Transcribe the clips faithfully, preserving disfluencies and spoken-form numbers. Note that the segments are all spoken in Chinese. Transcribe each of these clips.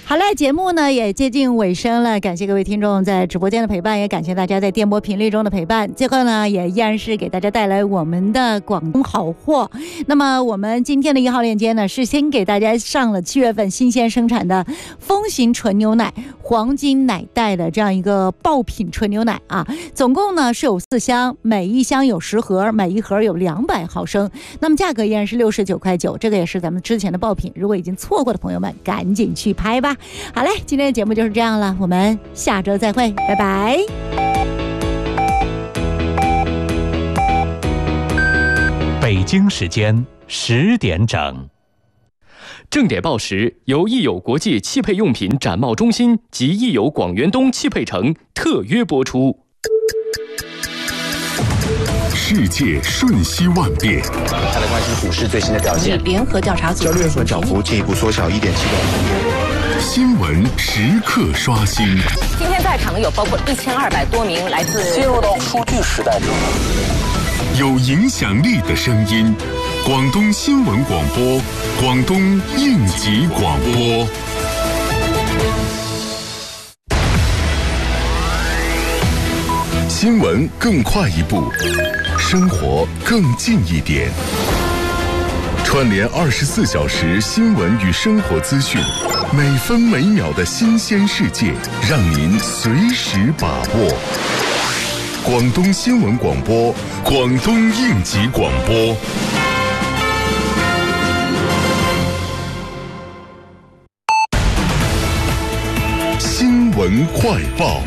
好了，节目呢也接近尾声了，感谢各位听众在直播间的陪伴，也感谢大家在电波频率中的陪伴。最后呢，也依然是给大家带来我们的广东好货。那么我们今天的一号链接呢，是先给大家上了七月份新鲜生产的风行纯牛奶黄金奶袋的这样一个爆品纯牛奶啊，总共呢是有四箱，每一箱有十盒，每一盒有两百毫升，那么价格依然是六十九块九，这个也是咱们之前的爆品，如果已经错过的朋友们，赶紧去拍吧。好嘞，今天的节目就是这样了，我们下周再会，拜拜。 北京时间十点整。 正点报时由益友国际汽配用品展贸中心及益友广元东汽配城特约播出。 世界瞬息万变， 他来关心股市最新的表现。 联合调查组交易员涨幅进一步缩小一点七个百分点。 新闻时刻刷新。 今天在场的有包括一千二百多名来自。 进入到数据时代之后， 有影响力的声音，广东新闻广播，广东应急广播。新闻更快一步，生活更近一点。串联二十四小时新闻与生活资讯，每分每秒的新鲜世界，让您随时把握。广东新闻广播，广东应急广播。新闻快报。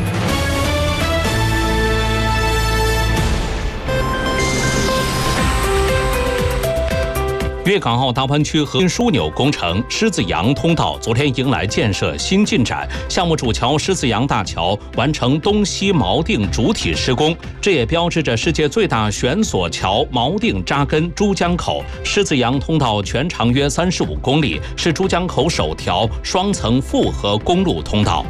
粤港澳大湾区核心枢纽工程狮子洋通道昨天迎来建设新进展，项目主桥狮子洋大桥完成东西锚定主体施工，这也标志着世界最大悬索桥锚定扎根珠江口。狮子洋通道全长约三十五公里，是珠江口首条双层复合公路通道。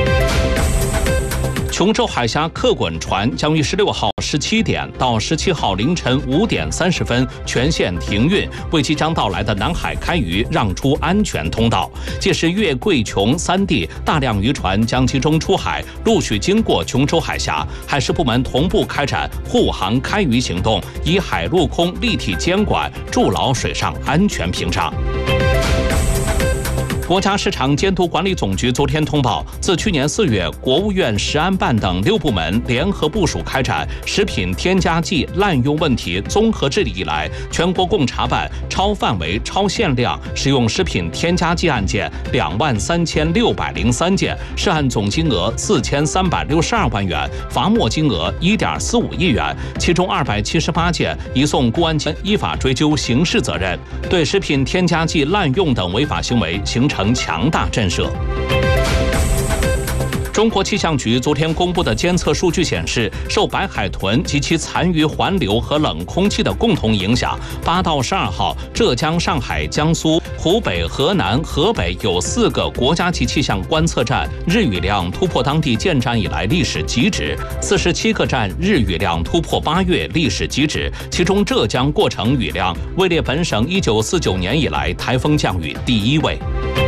琼州海峡客滚船将于十六号十七点到十七号凌晨五点三十分全线停运，为即将到来的南海开渔让出安全通道。届时粤贵琼三地大量渔船将集中出海，陆续经过琼州海峡，海事部门同步开展护航开渔行动，以海陆空立体监管筑牢水上安全屏障。国家市场监督管理总局昨天通报，自去年四月，国务院食安办等六部门联合部署开展食品添加剂滥用问题综合治理以来，全国共查办超范围、超限量使用食品添加剂案件两万三千六百零三件，涉案总金额四千三百六十二万元，罚没金额一点四五亿元，其中二百七十八件移送公安机关依法追究刑事责任，对食品添加剂滥用等违法行为形成成强大震慑。中国气象局昨天公布的监测数据显示，受白海豚及其残余环流和冷空气的共同影响，八到十二号，浙江、上海、江苏、湖北、河南、河北有四个国家级气象观测站日雨量突破当地建站以来历史极值，四十七个站日雨量突破八月历史极值，其中浙江过程雨量位列本省一九四九年以来台风降雨第一位。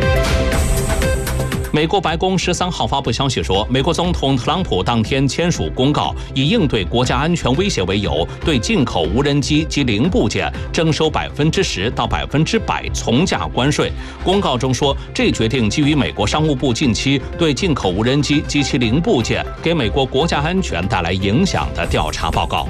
美国白宫十三号发布消息说，美国总统特朗普当天签署公告，以应对国家安全威胁为由，对进口无人机及零部件征收百分之十到百分之百从价关税。公告中说，这决定基于美国商务部近期对进口无人机及其零部件给美国国家安全带来影响的调查报告。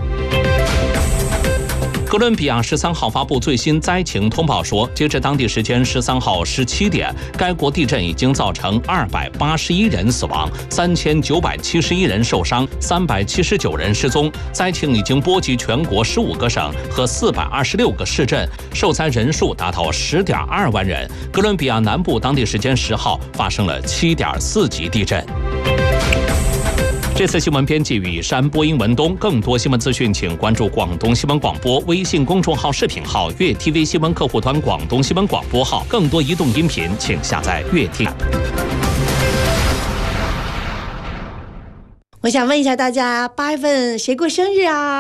哥伦比亚十三号发布最新灾情通报说，截至当地时间十三号十七点，该国地震已经造成二百八十一人死亡，三千九百七十一人受伤，三百七十九人失踪。灾情已经波及全国十五个省和四百二十六个市镇，受灾人数达到十点二万人。哥伦比亚南部当地时间十号发生了七点四级地震。这次新闻编辑雨山，播音文东。更多新闻资讯，请关注广东新闻广播微信公众号、视频号、粤 T V 新闻客户端、广东新闻广播号。更多移动音频，请下载粤 T V。 我想问一下大家，八月份谁过生日啊？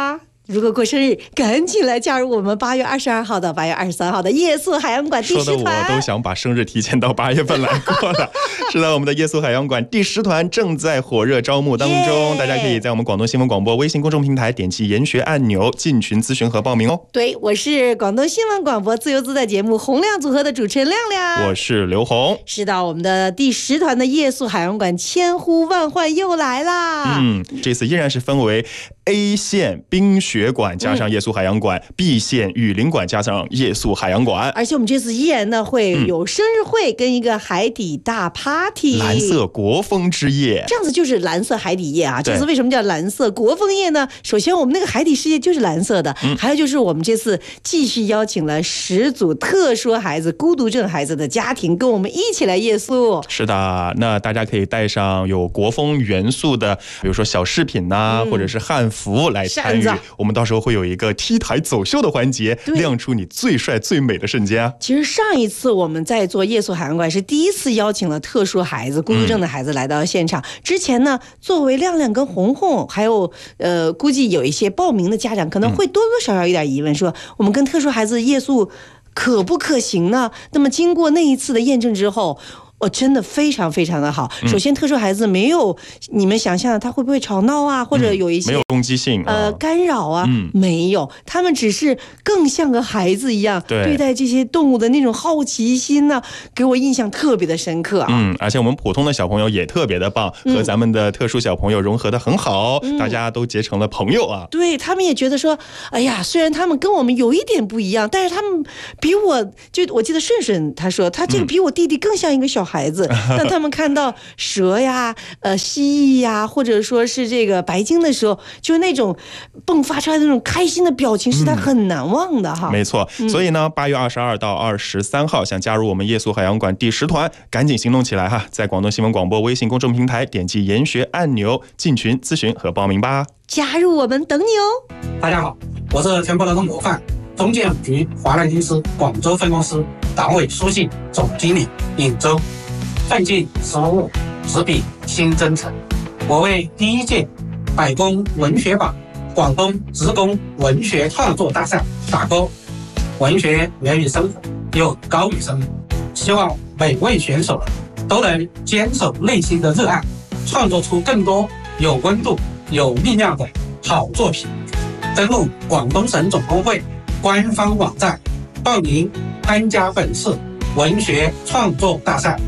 如果过生日，赶紧来加入我们八月二十二号到八月二十三号的夜宿海洋馆第十团。 说的我都想把生日提前到八月份来过了。是的，我们的夜宿海洋馆第十团正在火热招募当中， yeah! 大家可以在我们广东新闻广播微信公众平台点击研学按钮进群咨询和报名哦。 对，我是广东新闻广播自由自在节目洪亮组合的主持人亮亮， 我是刘红。 是的，我们的第十团的夜宿海洋馆千呼万唤又来啦。 嗯，这次依然是分为 A 线冰雪馆加上夜宿海洋馆、嗯、B 线雨林馆加上夜宿海洋馆， 而且我们这次依然呢会有生日会跟一个海底大 party， 蓝色国风之夜， 这样子就是蓝色海底夜啊。这次为什么叫蓝色国风夜呢？首先我们那个海底世界就是蓝色的、嗯、还有就是我们这次继续邀请了十组特殊孩子孤独症孩子的家庭跟我们一起来夜宿。 是的，那大家可以带上有国风元素的比如说小饰品啊、嗯、或者是汉服来参与，我们到时候会有一个 T 台走秀的环节，亮出你最帅最美的瞬间啊。 其实上一次我们在做夜宿海洋馆是第一次邀请了特殊孩子孤独症的孩子来到现场、嗯、之前呢作为亮亮跟红红还有呃估计有一些报名的家长可能会多多少少有点疑问，说我们跟特殊孩子夜宿可不可行呢？那么经过那一次的验证之后，哦，真的非常非常的好。首先，特殊孩子没有你们想象的他会不会吵闹啊，或者有一些、 嗯、没有攻击性呃干扰啊、 嗯， 没有，他们只是更像个孩子一样对, 对待这些动物的那种好奇心呢、啊，给我印象特别的深刻啊。 嗯，而且我们普通的小朋友也特别的棒，和咱们的特殊小朋友融合的很好、嗯，大家都结成了朋友啊。 对，他们也觉得说，哎呀，虽然他们跟我们有一点不一样，但是他们比我就我记得顺顺他说，他这个比我弟弟更像一个小孩子。当、嗯、他们看到蛇呀、呃蜥蜴呀，或者说是这个白鲸的时候，就是那种迸发出来的那种开心的表情，是他很难忘的哈。 嗯、没错，所以呢，八月二十二到二十三号，想加入我们夜宿海洋馆第十团，赶紧行动起来哈！在广东新闻广播微信公众平台点击研学按钮进群咨询和报名吧。 加入我们等你哦！ 大家好，我是全国劳动模范中建五局华南公司广州分公司党委书记总经理尹周。奋进实务，执笔新征程。我为第一届百工文学榜广东职工文学创作大赛打勾。文学源于生活，又高于生活，希望每位选手都能坚守内心的热爱，创作出更多有温度、有力量的好作品。登录广东省总工会官方网站，报名参加本次文学创作大赛。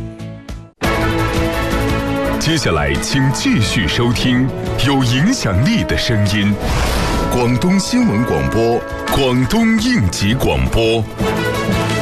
接下来请继续收听有影响力的声音，广东新闻广播，广东应急广播。